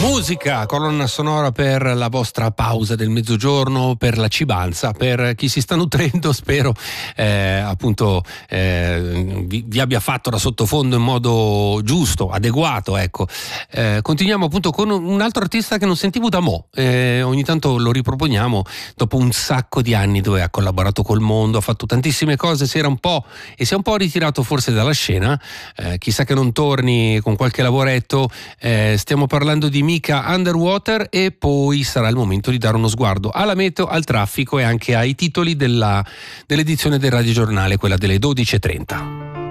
Musica, colonna sonora per la vostra pausa del mezzogiorno, per la cibanza, per chi si sta nutrendo, spero appunto vi abbia fatto da sottofondo in modo giusto, adeguato, ecco. Continuiamo appunto con un altro artista che non sentivo da mo', ogni tanto lo riproponiamo dopo un sacco di anni dove ha collaborato col mondo, ha fatto tantissime cose, si è un po' ritirato forse dalla scena, chissà che non torni con qualche lavoretto. Stiamo parlando di Mika Underwater e poi sarà il momento di dare uno sguardo alla meteo, al traffico e anche ai titoli dell'edizione del radiogiornale, quella delle 12:30.